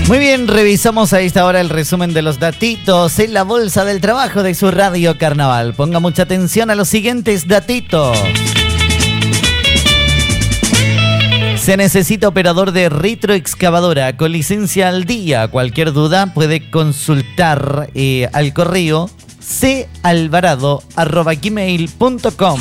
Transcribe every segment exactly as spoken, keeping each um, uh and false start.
Muy bien, revisamos a esta hora el resumen de los datitos en la bolsa del trabajo de su Radio Carnaval. Ponga mucha atención a los siguientes datitos. Se necesita operador de retroexcavadora con licencia al día. Cualquier duda puede consultar eh, al correo c alvarado arroba gmail punto com.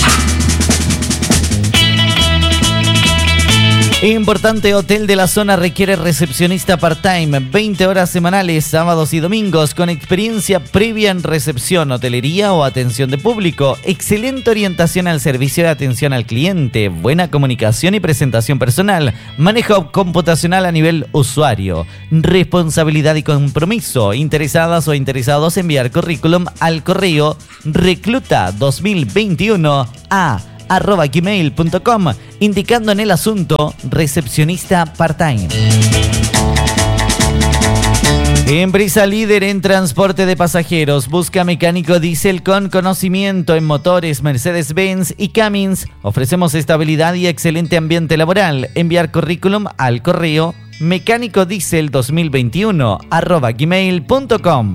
Importante hotel de la zona requiere recepcionista part-time, veinte horas semanales, sábados y domingos, con experiencia previa en recepción, hotelería o atención de público. Excelente orientación al servicio de atención al cliente, buena comunicación y presentación personal, manejo computacional a nivel usuario, responsabilidad y compromiso. Interesadas o interesados, enviar currículum al correo recluta dos mil veintiuno a arroba gmail punto com, indicando en el asunto recepcionista part-time. Empresa líder en transporte de pasajeros busca mecánico diésel con conocimiento en motores Mercedes-Benz y Cummins. Ofrecemos estabilidad y excelente ambiente laboral. Enviar currículum al correo mecánico diésel dos mil veintiuno arroba gmail punto com.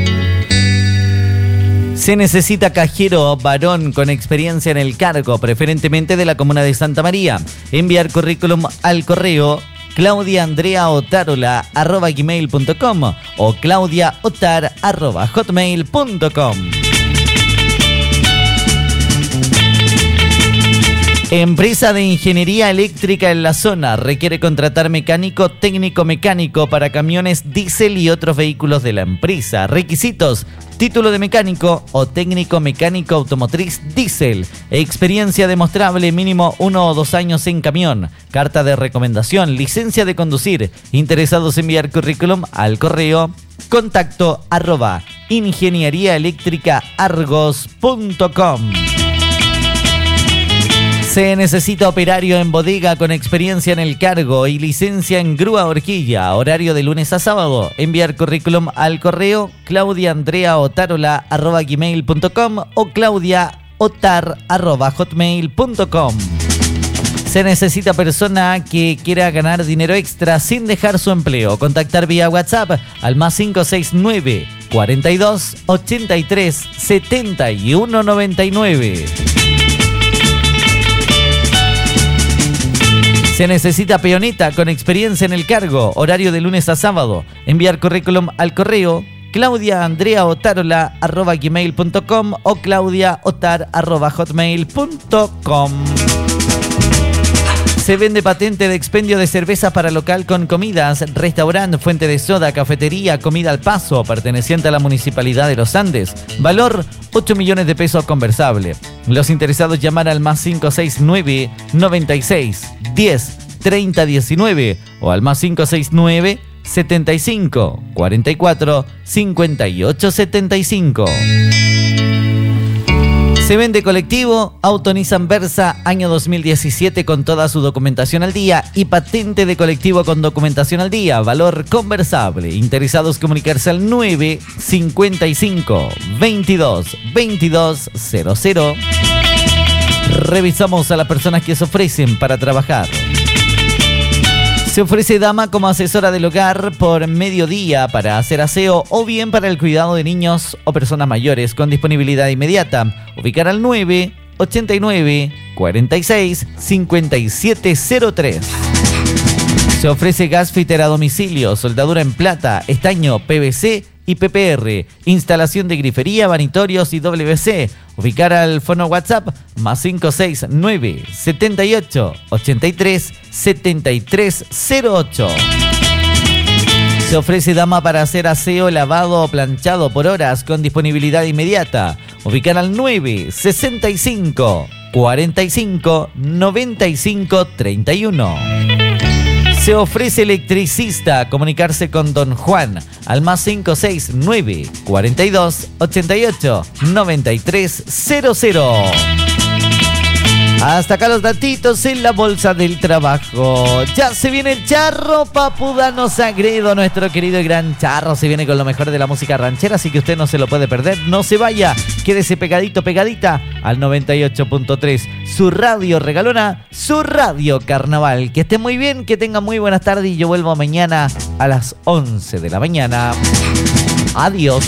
Se necesita cajero varón con experiencia en el cargo, preferentemente de la comuna de Santa María. Enviar currículum al correo claudia andrea otarola arroba gmail punto com o claudia otar arroba hotmail punto com. Empresa de ingeniería eléctrica en la zona requiere contratar mecánico técnico mecánico para camiones diésel y otros vehículos de la empresa. Requisitos: título de mecánico o técnico mecánico automotriz diésel. Experiencia demostrable mínimo uno o dos años en camión. Carta de recomendación, licencia de conducir. Interesados en enviar currículum al correo contacto arroba ingenieriaeléctricaargos punto com. Se necesita operario en bodega con experiencia en el cargo y licencia en grúa horquilla. Horario de lunes a sábado. Enviar currículum al correo claudiaandreaotarola arroba gmail punto com o claudiaotar arroba hotmail punto com. Se necesita persona que quiera ganar dinero extra sin dejar su empleo. Contactar vía WhatsApp al más cinco seis nueve, cuarenta y dos, ochenta y tres, setenta y uno noventa y nueve. Se necesita peoneta con experiencia en el cargo, horario de lunes a sábado. Enviar currículum al correo claudiaandreaotarola arroba gmail punto com o claudiaotar arroba hotmail punto com. Se vende patente de expendio de cerveza para local con comidas, restaurante, fuente de soda, cafetería, comida al paso, perteneciente a la Municipalidad de Los Andes. Valor ocho millones de pesos conversable. Los interesados llamar al más cinco seis nueve, noventa y seis, diez, treinta, diecinueve o al más cinco seis nueve, setenta y cinco, cuarenta y cuatro, cincuenta y ocho, setenta y cinco. Se vende colectivo, auto Nissan Versa, año dos mil diecisiete con toda su documentación al día y patente de colectivo con documentación al día, valor conversable. Interesados comunicarse al nueve cincuenta y cinco, veintidós, veintidós, cero cero. Revisamos a las personas que se ofrecen para trabajar. Se ofrece dama como asesora del hogar por mediodía para hacer aseo o bien para el cuidado de niños o personas mayores con disponibilidad inmediata. Ubicar al nueve ochenta y nueve, cuarenta y seis, cincuenta y siete cero tres. Se ofrece gas fitter a domicilio, soldadura en plata, estaño, P V C y P P R, instalación de grifería, vanitorios y W C. Ubicar al fono WhatsApp más cinco seis nueve, setenta y ocho, ochenta y tres, setenta y tres cero ocho. Se ofrece dama para hacer aseo, lavado o planchado por horas con disponibilidad inmediata. Ubicar al nueve sesenta y cinco, cuarenta y cinco, noventa y cinco, treinta y uno. Se ofrece electricista, comunicarse con Don Juan al más cinco seis nueve, cuarenta y dos, ochenta y ocho, noventa y tres cero cero. Hasta acá los datitos en la bolsa del trabajo. Ya se viene el Charro Papudano Sagredo, nuestro querido y gran Charro. Se viene con lo mejor de la música ranchera, así que usted no se lo puede perder. No se vaya, quédese pegadito, pegadita al noventa y ocho punto tres. Su radio regalona, su radio carnaval. Que esté muy bien, que tenga muy buenas tardes y yo vuelvo mañana a las once de la mañana. Adiós.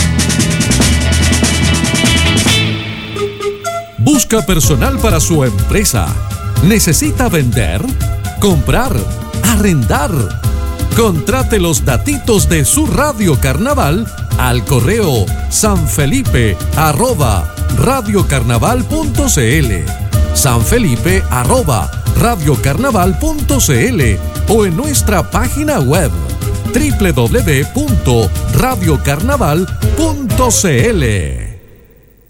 Busca personal para su empresa. ¿Necesita vender? ¿Comprar? ¿Arrendar? Contrate los datitos de su radio carnaval al correo sanfelipe arroba radiocarnaval.cl, sanfelipe arroba radiocarnaval.cl o en nuestra página web doble u doble u doble u punto radiocarnaval punto c l.